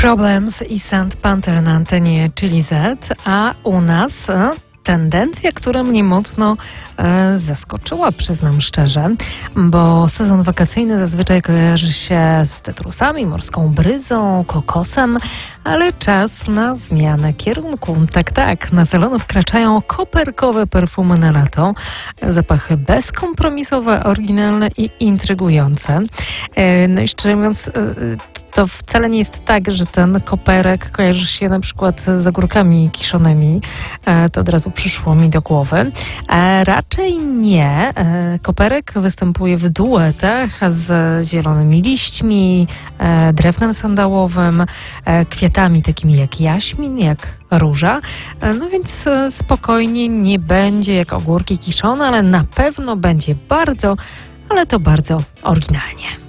Problems i Sand Panther na antenie Chili Z, a u nas tendencja, która mnie mocno zaskoczyła, przyznam szczerze, bo sezon wakacyjny zazwyczaj kojarzy się z cytrusami, morską bryzą, kokosem, ale czas na zmianę kierunku. Tak, na salony wkraczają koperkowe perfumy na lato, zapachy bezkompromisowe, oryginalne i intrygujące. No i szczerze mówiąc, to wcale nie jest tak, że ten koperek kojarzy się na przykład z ogórkami kiszonymi. To od razu przyszło mi do głowy. Raczej nie. Koperek występuje w duetach z zielonymi liśćmi, drewnem sandałowym, kwiatami takimi jak jaśmin, jak róża. No więc spokojnie nie będzie jak ogórki kiszone, ale na pewno będzie bardzo, ale to bardzo oryginalnie.